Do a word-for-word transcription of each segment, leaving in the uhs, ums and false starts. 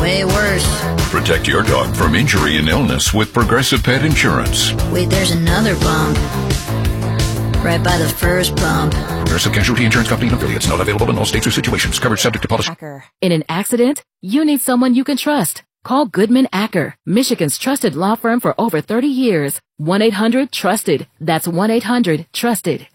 way worse. Protect your dog from injury and illness with Progressive Pet Insurance. Wait, there's another bump. Right by the first bump. Progressive Casualty Insurance Company and affiliates. Not available in all states or situations. Coverage subject to policy. In an accident, you need someone you can trust. Call Goodman Acker, Michigan's trusted law firm for over thirty years. one eight hundred trusted. That's one eight hundred trusted.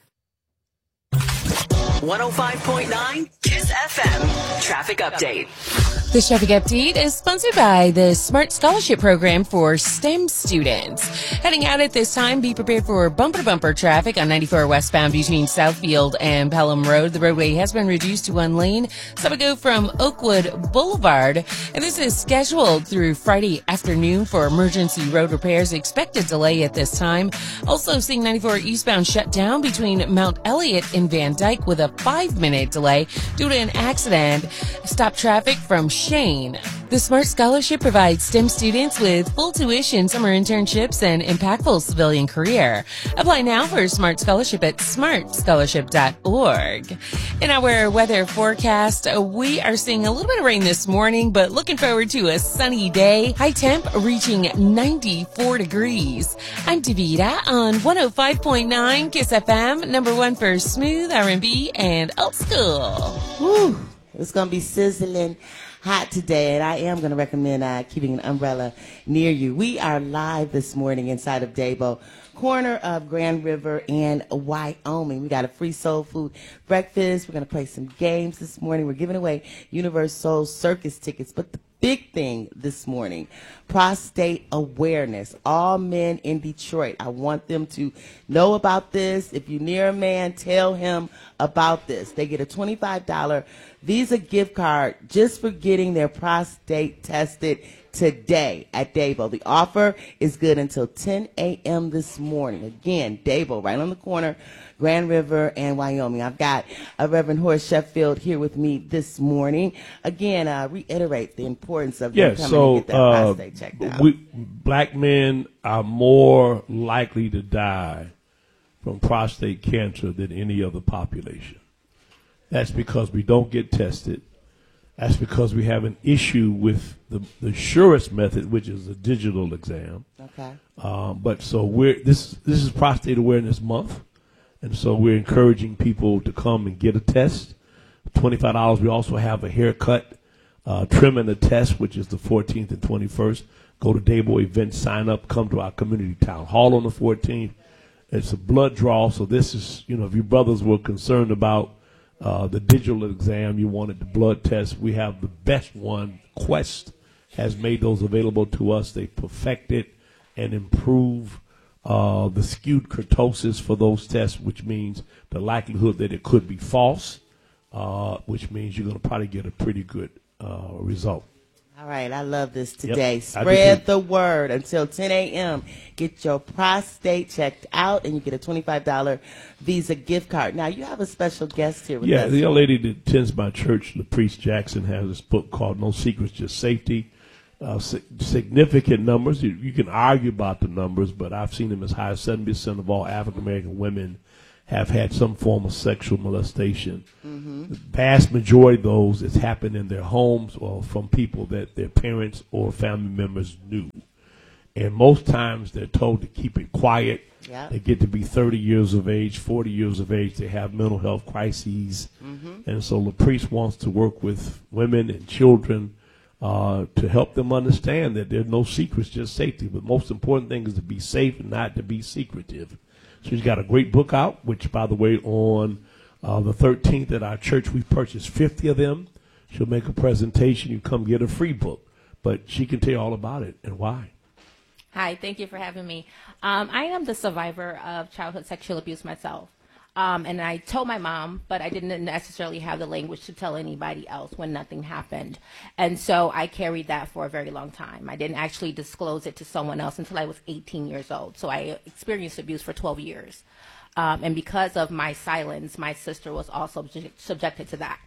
one oh five point nine KISS F M. Traffic update. This traffic update is sponsored by the Smart Scholarship Program for STEM students. Heading out at this time, be prepared for bumper-to-bumper traffic on ninety-four westbound between Southfield and Pelham Road. The roadway has been reduced to one lane. So we go from Oakwood Boulevard. And this is scheduled through Friday afternoon for emergency road repairs. Expected delay at this time. Also seeing ninety-four eastbound shut down between Mount Elliott and Van Dyke with a five-minute delay due to an accident. Stop traffic from Shane. The Smart Scholarship provides STEM students with full tuition, summer internships, and impactful civilian career. Apply now for Smart Scholarship at smart scholarship dot org. In our weather forecast, we are seeing a little bit of rain this morning, but looking forward to a sunny day. High temp reaching ninety-four degrees. I'm Davida on one oh five point nine KISS F M, number one for smooth R and B and old school. Woo! It's going to be sizzling hot today, and I am going to recommend uh, keeping an umbrella near you. We are live this morning inside of Dabo, corner of Grand River and Wyoming. We got a free soul food breakfast. We're going to play some games this morning. We're giving away Universal Circus tickets, but the big thing this morning, prostate awareness. All men in Detroit, I want them to know about this. If you're near a man, tell him about this. They get a twenty-five dollars Visa gift card just for getting their prostate tested today at Dabo. The offer is good until ten a.m. this morning. Again, Dabo, right on the corner, Grand River and Wyoming. I've got uh, Reverend Horace Sheffield here with me this morning. Again, uh, reiterate the importance of yeah, them coming so, to get that uh, prostate checked out. We, black men are more likely to die from prostate cancer than any other population. That's because we don't get tested. That's because we have an issue with the, the surest method, which is a digital exam. Okay. Um, but so we're this this is Prostate Awareness Month, and so we're encouraging people to come and get a test. twenty-five dollars. We also have a haircut, uh, trim and a test, which is the fourteenth and twenty-first. Go to Dabo Events, sign up, come to our community town hall on the fourteenth. It's a blood draw, so this is, you know, if your brothers were concerned about Uh, the digital exam, you wanted the blood test, we have the best one. Quest has made those available to us. They perfected and improve uh, the skewed kurtosis for those tests, which means the likelihood that it could be false, uh, which means you're going to probably get a pretty good uh, result. All right, I love this today. Yep, Spread the word until ten a.m. Get your prostate checked out, and you get a twenty-five dollars Visa gift card. Now, you have a special guest here with yeah, us. Yeah, the young lady that attends my church, LaPriest Jackson, has this book called No Secrets, Just Safety. Uh, si- significant numbers. You, you can argue about the numbers, but I've seen them as high as seventy percent of all African-American women have had some form of sexual molestation. Mm-hmm. The vast majority of those has happened in their homes or from people that their parents or family members knew. And most times they're told to keep it quiet. Yep. They get to be thirty years of age, forty years of age. They have mental health crises. Mm-hmm. And so LaPriest wants to work with women and children uh, to help them understand that there's no secrets, just safety. But most important thing is to be safe and not to be secretive. So she's got a great book out, which, by the way, on uh, the thirteenth at our church, we purchased fifty of them. She'll make a presentation. You come get a free book. But she can tell you all about it and why. Hi, thank you for having me. Um, I am the survivor of childhood sexual abuse myself. Um, and I told my mom, but I didn't necessarily have the language to tell anybody else when nothing happened. And so I carried that for a very long time. I didn't actually disclose it to someone else until I was eighteen years old. So I experienced abuse for twelve years. Um, and because of my silence, my sister was also subject, subjected to that.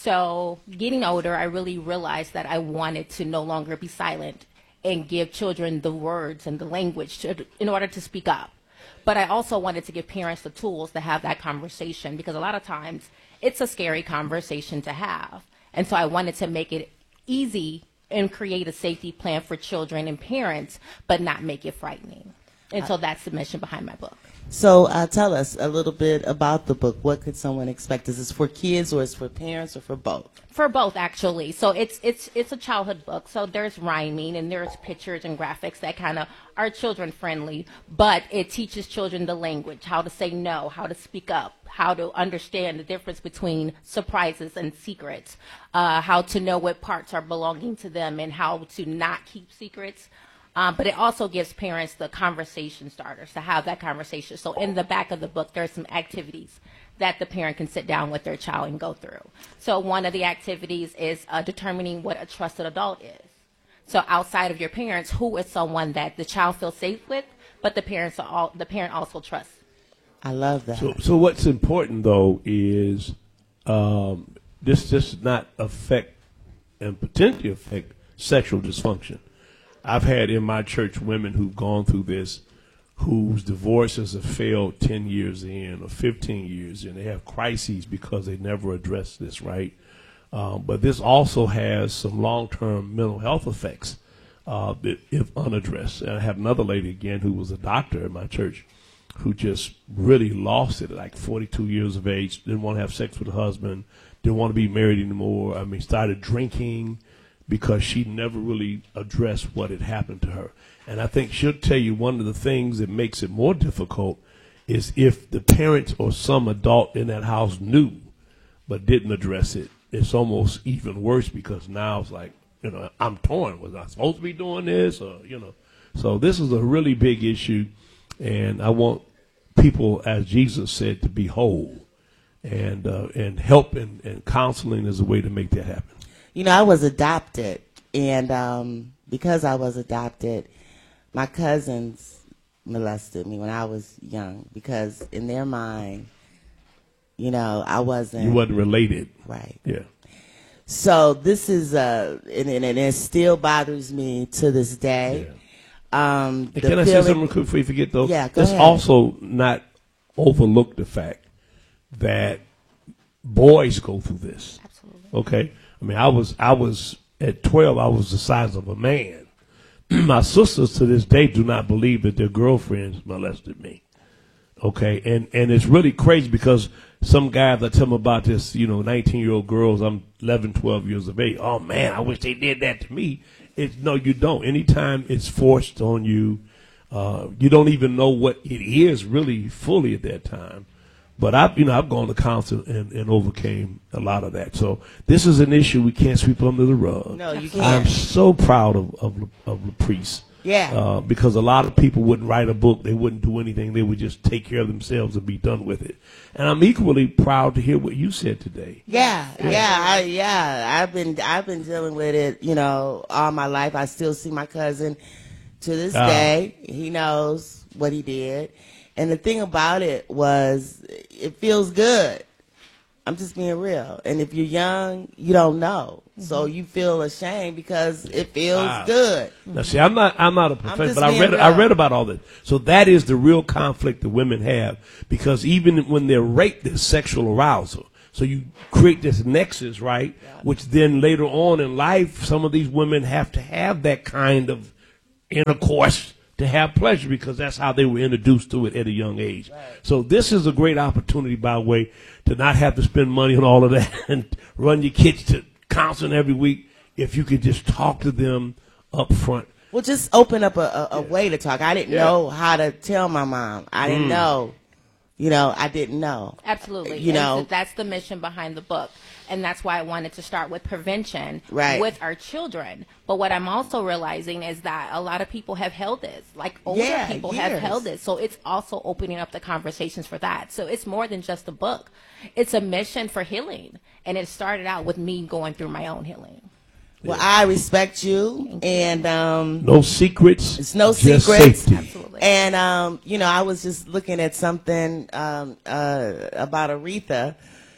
So getting older, I really realized that I wanted to no longer be silent and give children the words and the language to, in order to speak up. But I also wanted to give parents the tools to have that conversation, because a lot of times it's a scary conversation to have. And so I wanted to make it easy and create a safety plan for children and parents, but not make it frightening. And so that's the mission behind my book. So uh, tell us a little bit about the book. What could someone expect? Is this for kids, or is it for parents, or for both? For both, actually. So it's it's it's a childhood book. So there's rhyming and there's pictures and graphics that kind of are children friendly, but it teaches children the language, how to say no, how to speak up, how to understand the difference between surprises and secrets, uh, how to know what parts are belonging to them, and how to not keep secrets. Um, but it also gives parents the conversation starters to have that conversation. So in the back of the book, there's some activities that the parent can sit down with their child and go through. So one of the activities is uh, determining what a trusted adult is. So outside of your parents, who is someone that the child feels safe with, but the parents are all, the parent also trusts. I love that. So, so what's important though is um, this does not affect and potentially affect sexual dysfunction. I've had in my church women who've gone through this, whose divorces have failed ten years in or fifteen years in. They have crises because they never addressed this, right? Um, but this also has some long-term mental health effects uh, if unaddressed. And I have another lady, again, who was a doctor in my church who just really lost it at like forty-two years of age, didn't want to have sex with her husband, didn't want to be married anymore. I mean, started drinking, because she never really addressed what had happened to her. And I think she'll tell you one of the things that makes it more difficult is if the parents or some adult in that house knew but didn't address it. It's almost even worse, because now it's like, you know, I'm torn. Was I supposed to be doing this? Or, you know, so this is a really big issue. And I want people, as Jesus said, to be whole. And, uh, and help and, and counseling is a way to make that happen. You know, I was adopted, and um, because I was adopted, my cousins molested me when I was young, because in their mind, you know, I wasn't. You wasn't related. Right. Yeah. So this is, uh, and, and, and it still bothers me to this day. Yeah. Um, and can I say something quick before you forget, though? Yeah, go Let's ahead. also not overlook the fact that boys go through this. Absolutely. Okay? I mean, I was, I was, at twelve, I was the size of a man. My sisters to this day do not believe that their girlfriends molested me. Okay? And, and it's really crazy, because some guys that tell me about this, you know, nineteen-year-old girls, I'm eleven, twelve years of age. Oh, man, I wish they did that to me. It's, no, you don't. Anytime it's forced on you, uh, you don't even know what it is really fully at that time. But I've, you know, I've gone to counsel and, and overcame a lot of that. So this is an issue we can't sweep under the rug. No, you can't. I'm so proud of of, of Laprice. Yeah. Uh, because a lot of people wouldn't write a book. They wouldn't do anything. They would just take care of themselves and be done with it. And I'm equally proud to hear what you said today. Yeah, yeah, I, yeah. I've been I've been dealing with it, you know, all my life. I still see my cousin to this Ah. day. He knows what he did. And the thing about it was, it feels good. I'm just being real. And if you're young, you don't know. Mm-hmm. So you feel ashamed because it feels Wow. good. Now, see, I'm not, I'm not a professor, just but I being read, real. I read about all this. So that is the real conflict that women have, because even when they're raped, there's sexual arousal. So you create this nexus, right? Yeah. Which then later on in life, some of these women have to have that kind of intercourse to have pleasure, because that's how they were introduced to it at a young age. Right. So this is a great opportunity, by the way, to not have to spend money on all of that and run your kids to counseling every week. If you could just talk to them up front. Well, just open up a, a, a Yeah. way to talk. I didn't Yeah. know how to tell my mom. I didn't Mm. know. You know, I didn't know. Absolutely. You And know. so that's the mission behind the book. And that's why I wanted to start with prevention Right. with our children. But what I'm also realizing is that a lot of people have held this. Like older Yeah, people have years. held this. So it's also opening up the conversations for that. So it's more than just a book. It's a mission for healing. And it started out with me going through my own healing. Well, I respect you, and um, No secrets. it's no just secrets. safety. Absolutely. And um, you know, I was just looking at something um, uh, about Aretha,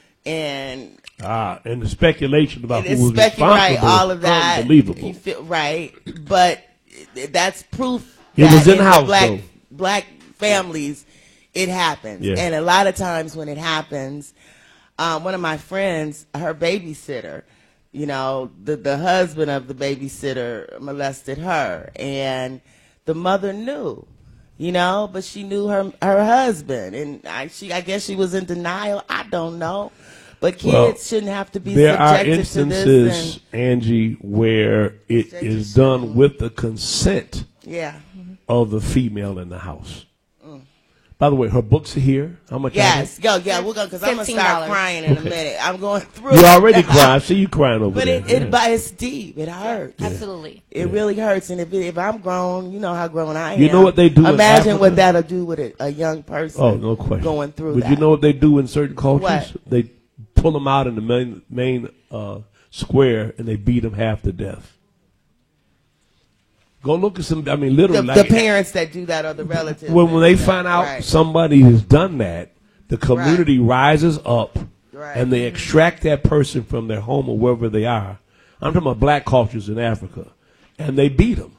and Ah, and the speculation about it's who was spec- right, responsible all of is that. unbelievable. You feel, right, but that's proof. It that was in the house, black though. black families, it happens, Yeah. and a lot of times when it happens, um, one of my friends, her babysitter, You know, the the husband of the babysitter molested her, and the mother knew, you know, but she knew her her husband, and I she I guess she was in denial. I don't know, but kids Well, shouldn't have to be there are subjected to instances, this. And, Angie, where it is done with the consent yeah. of the female in the house. By the way, her books are here. How much? Yes, go, yeah, we're going because I'm gonna start fifteen dollars. crying in Okay. a minute. I'm going through. You it. already crying. I see you crying over But there. it, it, Yeah. but it's deep. It hurts. Absolutely. It really hurts, and if it, if I'm grown, you know how grown I am. You know what they do in Imagine Africa? what that'll do with a, a young person. Oh, no question. Going through But that. you know what they do in certain cultures? What? They pull them out in the main main uh, square and they beat them half to death. Go look at some. I mean, the, literally, the like, parents that do that or the relatives. when that when they do that. find out Right. somebody has done that, the community rises up Right. and they extract that person from their home or wherever they are. I'm talking about black cultures in Africa, and they beat them.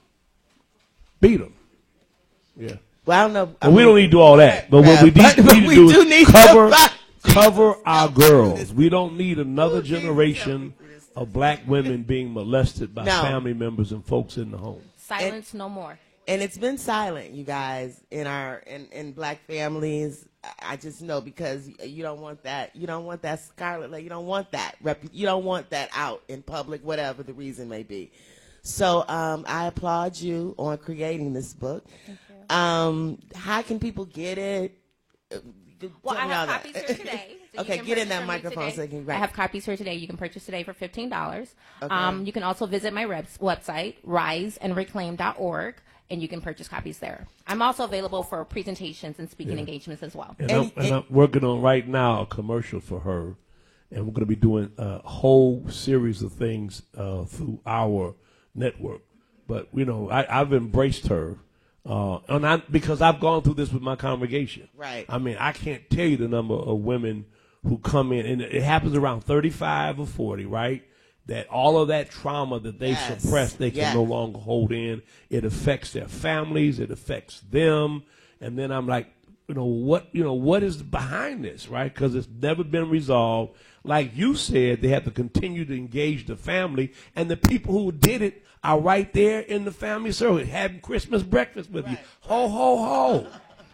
Beat them. Yeah. Well, I don't know. I And we mean, don't need to do all that. But what we need, but- need but to we do, do is need to cover, fight. cover our girls. We don't need another generation of black women being molested by No. family members and folks in the home. Silence no more. And it's been silent, you guys, in our in, in black families. I- I just know because you don't want that. You don't want that scarlet. Like, you don't want that. Rep, you don't want that out in public, whatever the reason may be. So um, I applaud you on creating this book. Thank you. Um, how can people get it? Uh, Well, tell I me all have that. copies here today. So you Okay, can get in purchase that from me microphone today. so you can- I right. have copies here today. You can purchase today for fifteen dollars. Okay. Um, you can also visit my reps website, rise and reclaim dot org, and you can purchase copies there. I'm also available for presentations and speaking engagements as well. And, And- I'm, and and- I'm working on right now a commercial for her, and we're going to be doing a whole series of things uh, through our network. But you know, I, I've embraced her, uh, and I, because I've gone through this with my congregation. Right. I mean, I can't tell you the number of women who come in, and it happens around thirty-five or forty, right? That all of that trauma that they Yes. suppress, they can Yes. no longer hold in. It affects their families. It affects them. And then I'm like, you know, what, you know, what is behind this, right? Because it's never been resolved. Like you said, they have to continue to engage the family, and the people who did it are right there in the family circle, having Christmas breakfast with you. Ho, ho, ho.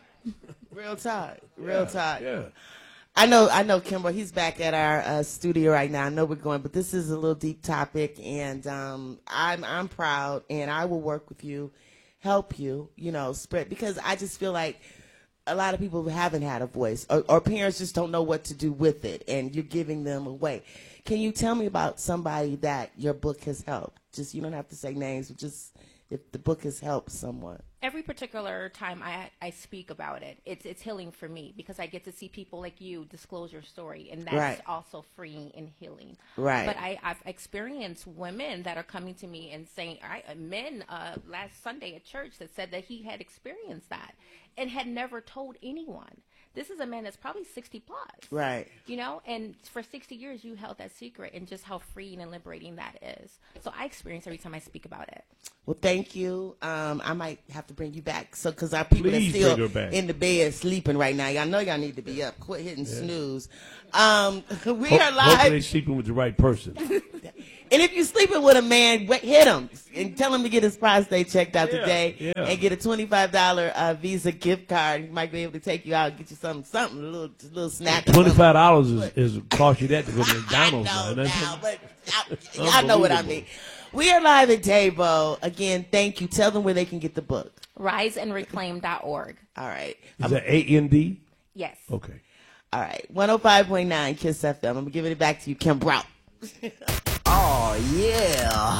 Real talk. Real talk. Yeah. I know, I know, Kimber. He's back at our uh, studio right now. I know we're going, but this is a little deep topic, and um, I'm I'm proud, and I will work with you, help you, you know, spread, because I just feel like a lot of people haven't had a voice, or, or parents just don't know what to do with it, and you're giving them away. Can you tell me about somebody that your book has helped? Just, you don't have to say names, but just if the book has helped someone. Every particular time I I speak about it, it's it's healing for me because I get to see people like you disclose your story, and that's Right. also freeing and healing. Right. But I, I've experienced women that are coming to me and saying, I, men uh, last Sunday at church that said that he had experienced that and had never told anyone. This is a man that's probably sixty plus. Right. You know, and for sixty years you held that secret, and just how freeing and liberating that is. So I experience every time I speak about it. Well, thank you. Um, I might have to bring you back, so because our people Please are still bring her back. in the bed sleeping right now. Y'all know y'all need to be up. Quit hitting snooze. Um, we Ho- are Hopefully they're live, sleeping with the right person. and if you're sleeping with a man, wh- hit him and tell him to get his prostate checked out Yeah, today, yeah. and get a twenty-five dollar uh, Visa gift card. He might be able to take you out and get you something, something, a little, just a little snack. or something. Twenty-five dollars is, is cost you that to go to I McDonald's. know now. That's- now, but I, I know what I mean. We are live at Tabo. Again, thank you. Tell them where they can get the book. rise and reclaim dot org. All right. Is that A N D? Yes. Okay. All right. one oh five point nine Kiss F M. I'm going to give it back to you, Kim Brown. Oh, yeah.